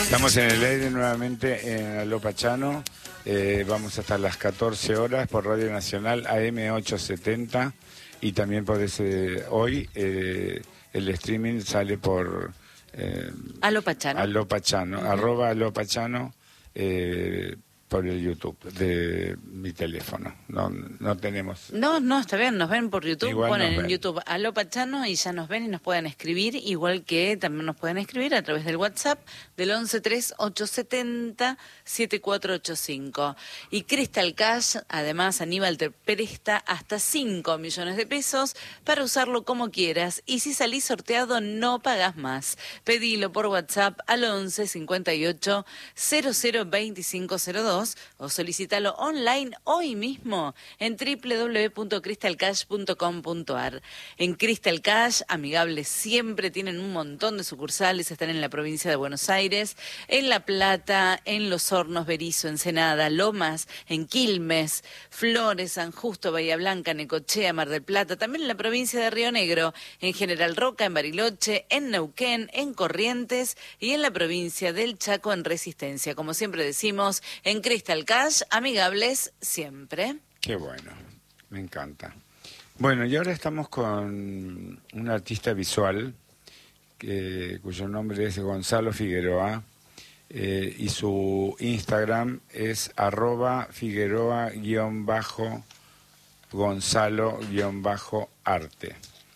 Estamos en el aire nuevamente en Aló Pachano. Vamos hasta las 14 horas por Radio Nacional AM870 y también por hoy el streaming sale por Aló Pachano. Aló Pachano, @Aló Pachano por el YouTube de mi teléfono. No tenemos. No, está bien, nos ven por YouTube, Igual ponen nos en ven. YouTube Aló Pachano y ya nos ven y nos pueden escribir, igual que también nos pueden escribir a través del WhatsApp del 113870-7485. Y Crystal Cash, además, Aníbal te presta hasta 5 millones de pesos para usarlo como quieras y si salís sorteado no pagás más. Pedilo por WhatsApp al 11 58 00 2502 o solicítalo online hoy mismo en www.crystalcash.com.ar. En Crystal Cash, amigables siempre, tienen un montón de sucursales, están en la provincia de Buenos Aires, en La Plata, en Los Hornos, Berisso, Ensenada, Lomas, en Quilmes, Flores, San Justo, Bahía Blanca, Necochea, Mar del Plata, también en la provincia de Río Negro, en General Roca, en Bariloche, en Neuquén, en Corrientes y en la provincia del Chaco, en Resistencia. Como siempre decimos, en Crystal Cash, amigables siempre. Qué bueno, me encanta. Bueno, y ahora estamos con un artista visual cuyo nombre es Gonzalo Figueroa y su Instagram es @Figueroa_Gonzalo_arte.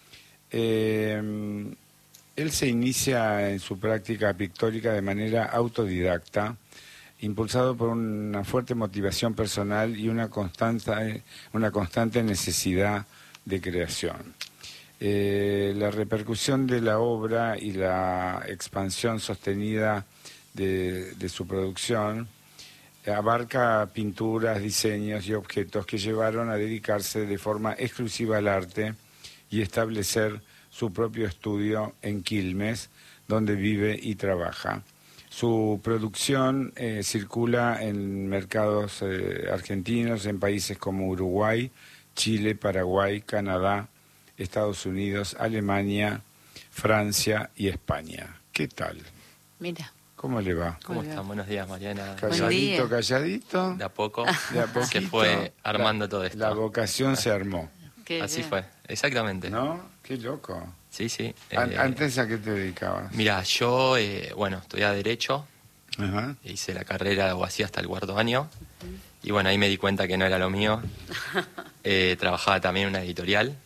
Él se inicia en su práctica pictórica de manera autodidacta, impulsado por una fuerte motivación personal y una constante necesidad de creación. La repercusión de la obra y la expansión sostenida de su producción abarca pinturas, diseños y objetos que llevaron a dedicarse de forma exclusiva al arte y establecer su propio estudio en Quilmes, donde vive y trabaja. Su producción circula en mercados argentinos, en países como Uruguay, Chile, Paraguay, Canadá, Estados Unidos, Alemania, Francia y España. ¿Qué tal? Mira. ¿Cómo le va? ¿Cómo están? Buenos días, Mariana. Calladito, calladito. De a poco. De a poquito. Se fue armando todo esto. La vocación se armó. Así fue, exactamente. ¿No? Qué loco. Sí, sí. ¿Antes a qué te dedicabas? Mira, yo, estudiaba Derecho. Ajá. Hice la carrera de abogacía hasta el 4º año. Y bueno, ahí me di cuenta que no era lo mío. Trabajaba también en una editorial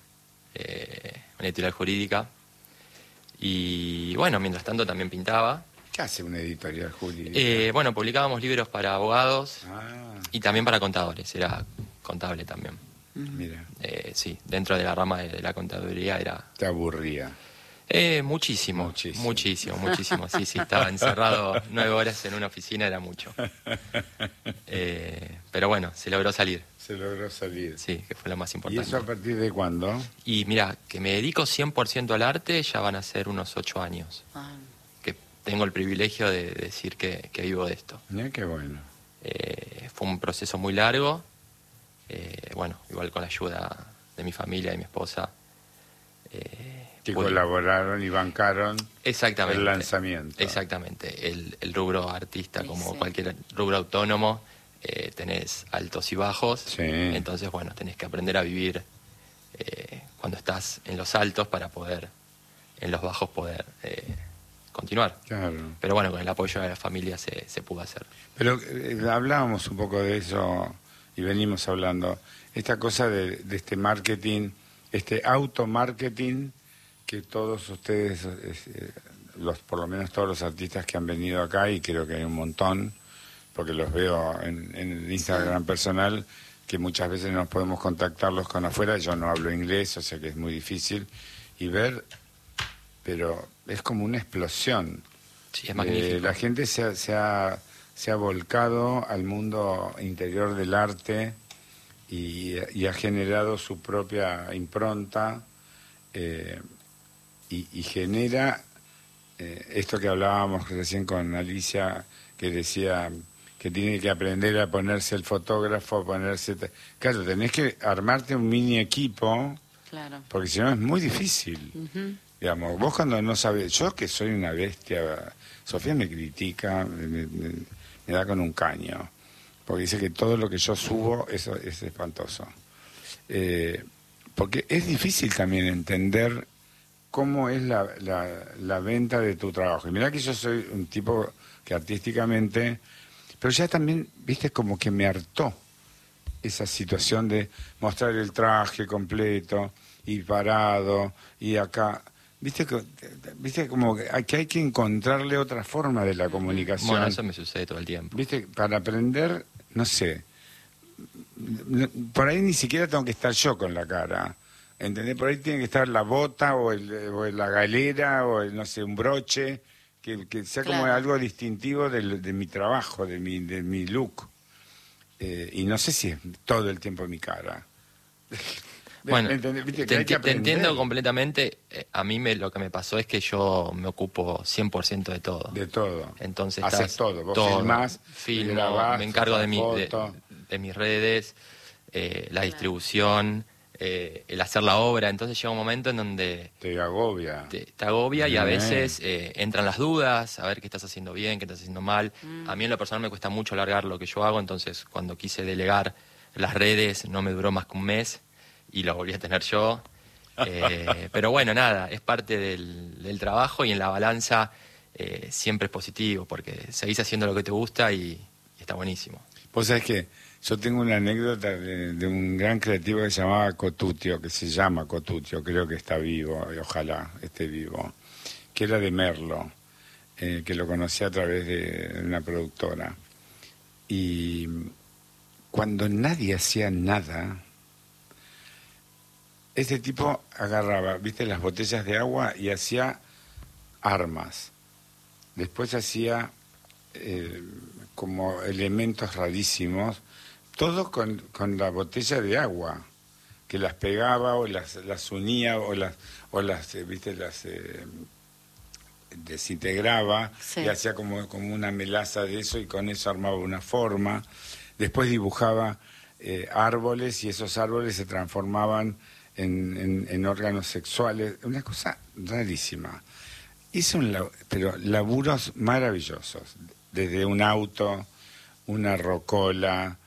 jurídica. Y bueno, mientras tanto también pintaba. ¿Qué hace una editorial jurídica? Publicábamos libros para abogados y también para contadores. Era contable también. Mira. Sí, dentro de la rama de la contaduría era... ¿Te aburría? Muchísimo. Sí, estaba encerrado 9 horas en una oficina, era mucho. Pero bueno, se logró salir. Se logró salir. Sí, que fue lo más importante. ¿Y eso a partir de cuándo? Y mira, que me dedico 100% al arte ya van a ser unos 8 años. Que tengo el privilegio de decir que vivo de esto. Qué bueno. Fue un proceso muy largo. Igual con la ayuda de mi familia y mi esposa. Que colaboraron y bancaron exactamente, el lanzamiento. Exactamente. El rubro artista, como cualquier rubro autónomo, tenés altos y bajos. Sí. Entonces, tenés que aprender a vivir cuando estás en los altos para poder, en los bajos, poder continuar. Claro. Pero con el apoyo de la familia se pudo hacer. Pero hablábamos un poco de eso y venimos hablando. Esta cosa de este marketing, este automarketing que todos ustedes, por lo menos todos los artistas que han venido acá, y creo que hay un montón, porque los veo en el Instagram personal, que muchas veces no podemos contactarlos con afuera, yo no hablo inglés, o sea que es muy difícil, y ver, pero es como una explosión. Sí, es magnífico. La gente se ha volcado al mundo interior del arte y ha generado su propia impronta y genera esto que hablábamos recién con Alicia, que decía que tiene que aprender a ponerse el fotógrafo, tenés que armarte un mini equipo, Claro. porque si no es muy difícil. Digamos, vos cuando no sabés, yo que soy una bestia, Sofía me critica, me da con un caño, porque dice que todo lo que yo subo eso es espantoso. Porque es difícil también entender cómo es la venta de tu trabajo. Y mirá que yo soy un tipo que artísticamente, pero ya también, viste, como que me hartó esa situación de mostrar el traje completo y parado y acá. Viste como que hay que encontrarle otra forma de la comunicación. Bueno, eso me sucede todo el tiempo. Viste, para aprender, no sé, por ahí ni siquiera tengo que estar yo con la cara. ¿Entendés? Por ahí tiene que estar la bota o la galera o no sé, un broche, que sea como algo distintivo de mi trabajo, de mi look. Y no sé si es todo el tiempo mi cara. Bueno, te entiendo completamente. A mí lo que me pasó es que yo me ocupo 100% de todo. De todo. Entonces haces todo. Vos filmo, grabás, me encargo de mis redes, la distribución, el hacer la obra. Entonces llega un momento en donde te agobia. Te agobia y a veces entran las dudas, a ver qué estás haciendo bien, qué estás haciendo mal. A mí en lo personal me cuesta mucho alargar lo que yo hago, entonces cuando quise delegar las redes no me duró más que un mes y lo volví a tener yo. Pero bueno, nada, es parte del trabajo y en la balanza siempre es positivo porque seguís haciendo lo que te gusta y está buenísimo. Vos sabés que yo tengo una anécdota de un gran creativo que se llamaba Cotutio, que se llama Cotutio, creo que está vivo, y ojalá esté vivo, que era de Merlo, que lo conocí a través de una productora. Y cuando nadie hacía nada, este tipo agarraba, viste, las botellas de agua y hacía armas. Después hacía como elementos rarísimos, todo con la botella de agua, que las pegaba o las unía o las viste, las desintegraba, sí. Y hacía como una melaza de eso y con eso armaba una forma. Después dibujaba árboles y esos árboles se transformaban en órganos sexuales, una cosa rarísima. Hizo pero laburos maravillosos, desde un auto, una rocola,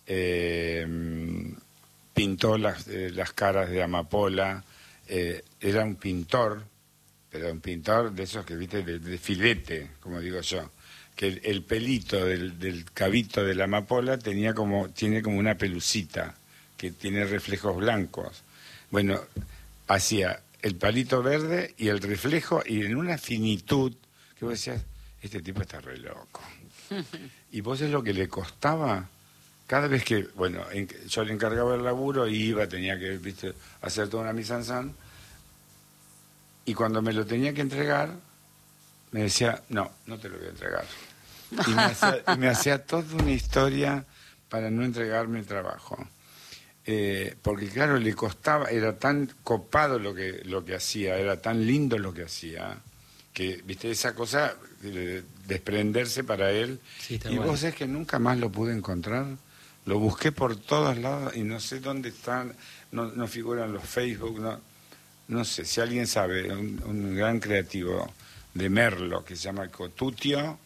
pintó las caras de amapola, era un pintor, pero un pintor de esos que viste de filete, como digo yo, que el pelito del cabito de la amapola tiene como una pelucita que tiene reflejos blancos. Bueno, hacía el palito verde y el reflejo y en una finitud que vos decías, este tipo está re loco. Y vos es lo que le costaba cada vez que, bueno, yo le encargaba el laburo y tenía que, viste, hacer toda una mise en scène, y cuando me lo tenía que entregar me decía, no te lo voy a entregar. Y me hacía toda una historia para no entregarme el trabajo. Porque claro, le costaba, era tan copado lo que hacía, era tan lindo lo que hacía, que, viste, esa cosa de desprenderse para él. Sí, y bueno. Vos sabés que nunca más lo pude encontrar. Lo busqué por todos lados y no sé dónde están, no figuran los Facebook, no sé, si alguien sabe, un gran creativo de Merlo que se llama Cotutio,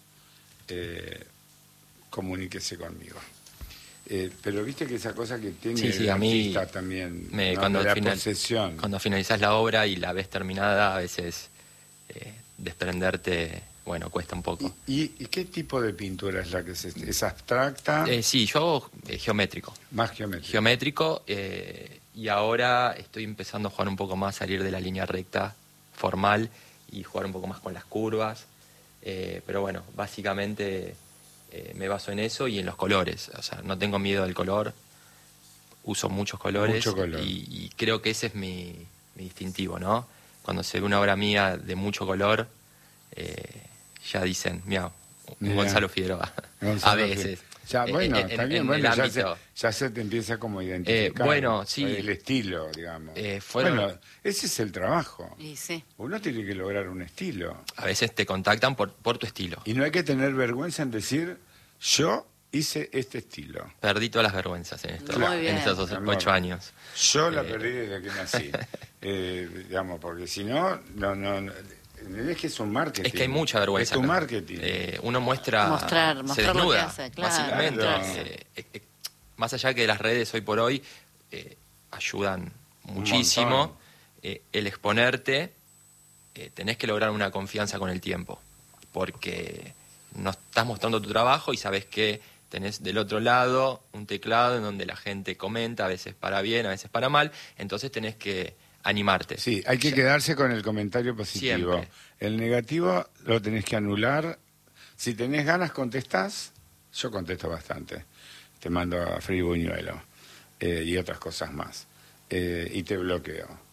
comuníquese conmigo. Pero viste que esa cosa que tiene el artista también, posesión. Cuando finalizás la obra y la ves terminada, a veces desprenderte, bueno, cuesta un poco. ¿Y qué tipo de pintura es la que es abstracta? Sí, yo hago geométrico. Más geométrico. Geométrico, y ahora estoy empezando a jugar un poco más, salir de la línea recta formal y jugar un poco más con las curvas. Pero bueno, básicamente me baso en eso y en los colores. O sea, no tengo miedo del color, uso muchos colores. Mucho color. Y creo que ese es mi distintivo, ¿no? Cuando se ve una obra mía de mucho color, ya dicen, miau, Gonzalo Figueroa. A veces. Ya, bueno, está bien, bueno, ya se te empieza como a identificar. Bueno, sí. El estilo, digamos. Bueno, ese es el trabajo. Y sí. Uno tiene que lograr un estilo. A veces te contactan por tu estilo. Y no hay que tener vergüenza en decir, yo hice este estilo. Perdí todas las vergüenzas en Muy bien. en estos 8 años. Yo la perdí desde que nací. Digamos, porque si no, es que es un marketing. Es que hay mucha vergüenza. Es tu marketing. Uno mostrar lo se que desnuda, hace, claro. básicamente. Claro. Más allá que las redes hoy por hoy ayudan muchísimo, el exponerte, tenés que lograr una confianza con el tiempo, porque no estás mostrando tu trabajo y sabes que tenés del otro lado un teclado en donde la gente comenta, a veces para bien, a veces para mal, entonces tenés que animarte. Sí, hay que quedarse con el comentario positivo. Siempre. El negativo lo tenés que anular. Si tenés ganas, contestás. Yo contesto bastante. Te mando a Free Buñuelo y otras cosas más. Y te bloqueo.